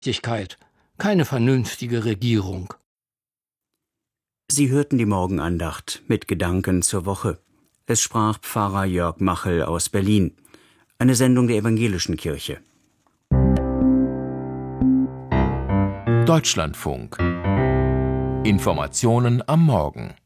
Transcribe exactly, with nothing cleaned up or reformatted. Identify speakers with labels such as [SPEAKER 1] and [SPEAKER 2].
[SPEAKER 1] Gerechtigkeit, keine vernünftige Regierung.
[SPEAKER 2] Sie hörten die Morgenandacht mit Gedanken zur Woche. Es sprach Pfarrer Jörg Machel aus Berlin. Eine Sendung der Evangelischen Kirche.
[SPEAKER 3] Deutschlandfunk. Informationen am Morgen.